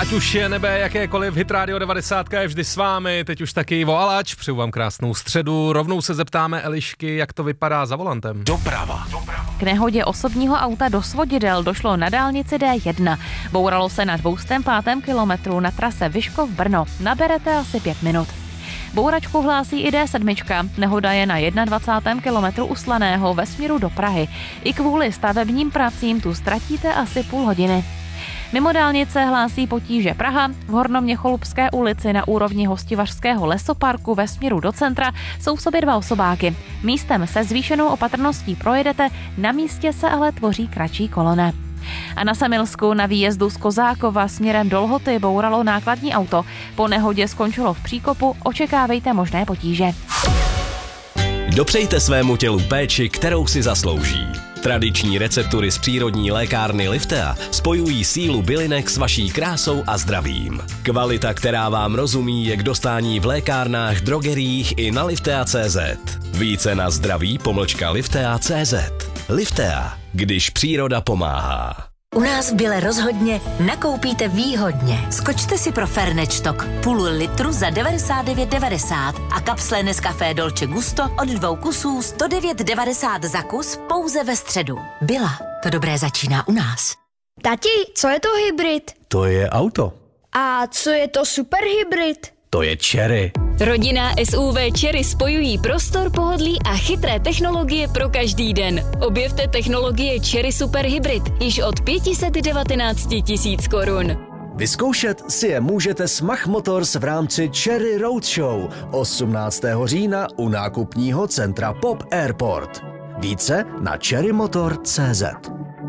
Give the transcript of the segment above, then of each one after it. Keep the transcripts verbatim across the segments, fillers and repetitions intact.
Ať už je nebe jakékoliv, Hit Radio devadesát je vždy s vámi, teď už taky Ivo Alač, přeju vám krásnou středu, rovnou se zeptáme Elišky, jak to vypadá za volantem. Doprava. K nehodě osobního auta do svodidel došlo na dálnici D jedna. Bouralo se na dvoustém pátém kilometru na trase Vyškov-Brno. Naberete asi pět minut. Bouračku hlásí i D sedm. Nehoda je na dvacátém prvním kilometru u Slaného ve směru do Prahy. I kvůli stavebním pracím tu ztratíte asi půl hodiny. Mimo dálnice hlásí potíže Praha. V Hornoměcholupské ulici na úrovni Hostivařského lesoparku ve směru do centra jsou v sobě dva osobáky. Místem se zvýšenou opatrností projedete, na místě se ale tvoří kratší kolona. A na Semilsku na výjezdu z Kozákova směrem do Lhoty bouralo nákladní auto. Po nehodě skončilo v příkopu, očekávejte možné potíže. Dopřejte svému tělu péči, kterou si zaslouží. Tradiční receptury z přírodní lékárny Liftea spojují sílu bylinek s vaší krásou a zdravím. Kvalita, která vám rozumí, je k dostání v lékárnách, drogeriích i na liftea tečka cé zet. Více na zdraví pomlčka liftea tečka cé zet. Liftea, když příroda pomáhá. U nás v Bile rozhodně nakoupíte výhodně. Skočte si pro Fernečtok půl litru za devadesát devět devadesát a kapsle Nescafé Dolce Gusto od dvou kusů sto devět devadesát za kus pouze ve středu. Bila, to dobré začíná u nás. Tati, co je to hybrid? To je auto. A co je to superhybrid? To je Chery. Rodinná S U V Chery spojují prostor, pohodlí a chytré technologie pro každý den. Objevte technologie Chery Super Hybrid již od pět set devatenáct tisíc korun. Vyzkoušet si je můžete s Mach Motors v rámci Chery Roadshow osmnáctého října u nákupního centra Pop Airport. Více na cherry motor tečka cé zet.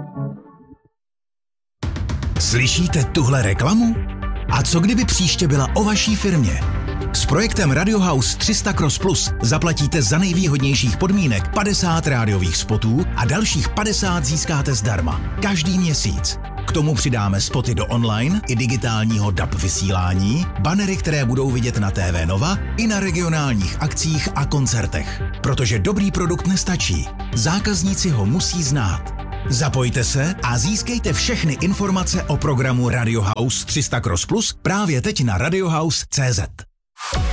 Slyšíte tuhle reklamu? A co kdyby příště byla o vaší firmě? S projektem Radio House tři sta Cross Plus zaplatíte za nejvýhodnějších podmínek padesát rádiových spotů a dalších padesát získáte zdarma. Každý měsíc. K tomu přidáme spoty do online i digitálního D A B vysílání, banery, které budou vidět na T V Nova i na regionálních akcích a koncertech. Protože dobrý produkt nestačí. Zákazníci ho musí znát. Zapojte se a získejte všechny informace o programu Radio House tři sta Cross Plus právě teď na radiohouse tečka cé zet.